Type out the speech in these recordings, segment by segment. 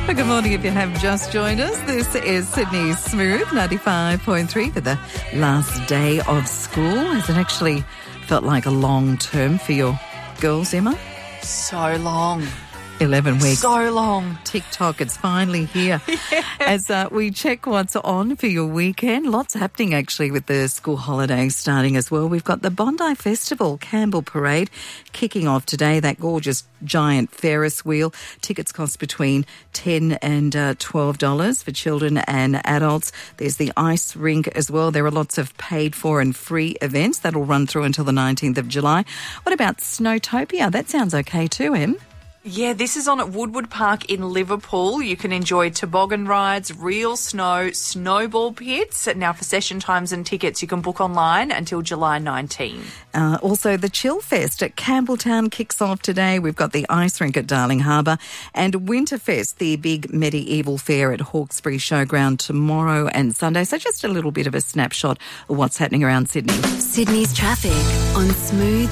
Well, good morning if you have just joined us. This is Sydney's Smooth 95.3 for the last day of school. Has it actually felt like a long term for your girls, Emma? So long. 11 weeks. So long. TikTok, it's finally here. As we check what's on for your weekend. Lots happening actually with the school holidays starting as well. We've got the Bondi Festival Campbell Parade kicking off today. That gorgeous giant Ferris wheel. Tickets cost between $10 and $12 for children and adults. There's the ice rink as well. There are lots of paid for and free events that'll run through until the 19th of July. What about Snowtopia? That sounds okay too, Em. Yeah, this is on at Woodward Park in Liverpool. You can enjoy toboggan rides, real snow, snowball pits. Now, for session times and tickets, you can book online until July 19. Also, the Chill Fest at Campbelltown kicks off today. We've got the ice rink at Darling Harbour and Winterfest, the big medieval fair at Hawkesbury Showground tomorrow and Sunday. So just a little bit of a snapshot of what's happening around Sydney. Sydney's traffic on Smooth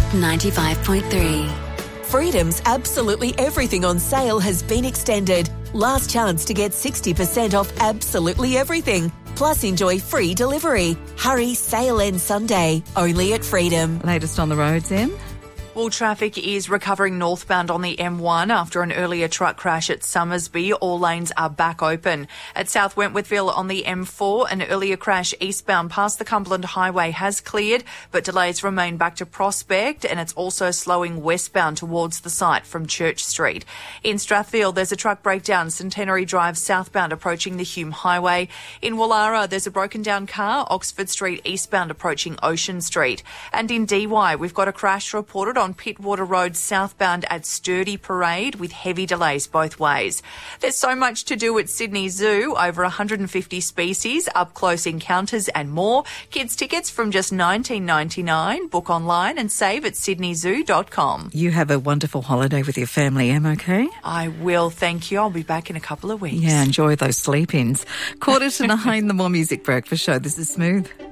95.3. Freedom's absolutely everything on sale has been extended. Last chance to get 60% off absolutely everything. Plus enjoy free delivery. Hurry, sale ends Sunday. Only at Freedom. Latest on the roads, Em? Well, traffic is recovering northbound on the M1 after an earlier truck crash at Summersby. All lanes are back open. At South Wentworthville on the M4, an earlier crash eastbound past the Cumberland Highway has cleared, but delays remain back to Prospect, and it's also slowing westbound towards the site from Church Street. In Strathfield, there's a truck breakdown, Centenary Drive southbound approaching the Hume Highway. In Wallara, there's a broken down car, Oxford Street eastbound approaching Ocean Street. And in DY, we've got a crash reported on Pittwater Road southbound at Sturdy Parade with heavy delays both ways. There's so much to do at Sydney Zoo, over 150 species, up-close encounters and more. Kids tickets from just $19.99. Book online and save at sydneyzoo.com. You have a wonderful holiday with your family, Em, okay? I will, thank you. I'll be back in a couple of weeks. Yeah, enjoy those sleep-ins. 8:45, the More Music Breakfast Show. This is Smooth.